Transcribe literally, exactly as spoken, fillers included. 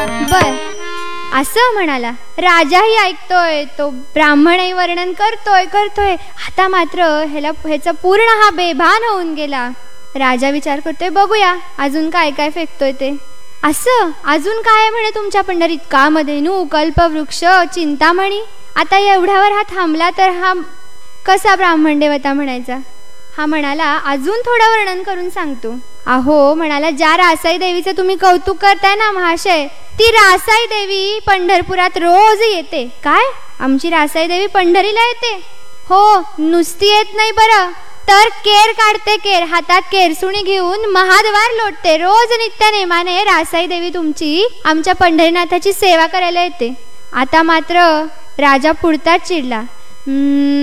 बर, असं म्हणाला. राजाही ऐकतोय, तो ब्राह्मणही वर्णन करतोय करतोय आता मात्र ह्याला ह्याचा पूर्ण हा बेभान होऊन गेला. राजा विचार करतोय, बघूया अजून काय काय फेकतोय ते. असं अजून काय म्हणे तुमच्या पंढरीत? कामधेनू, कल्पवृक्ष, चिंतामणी. आता एवढ्यावर हा थांबला तर हा कसा ब्राह्मण देवता म्हणायचा? हा म्हणाला, अजून थोडं वर्णन करून सांगतो. अहो म्हणाला, ज्या रासाई देवीचं तुम्ही कौतुक करताय ना महाशय, ती रासाई देवी पंढरपुरात रोज येते. काय? आमची रासाई देवी पंढरीला येते? हो, नुसती येत नाही बरं, तर केर काढते. केर हातात केरसुणी घेऊन महाद्वार लोटते. रोज नित्य नेमाने रासाई देवी तुमची आमच्या पंढरीनाथाची सेवा करायला येते. आता मात्र राजा पुढताच चिडला.